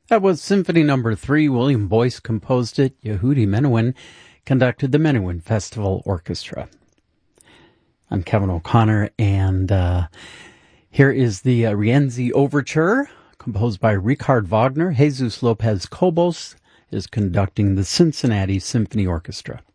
That was Symphony Number 3. William Boyce composed it. Yehudi Menuhin conducted the Menuhin Festival Orchestra. I'm Kevin O'Connor, and here is the Rienzi Overture, composed by Richard Wagner. Jesus Lopez Cobos is conducting the Cincinnati Symphony Orchestra.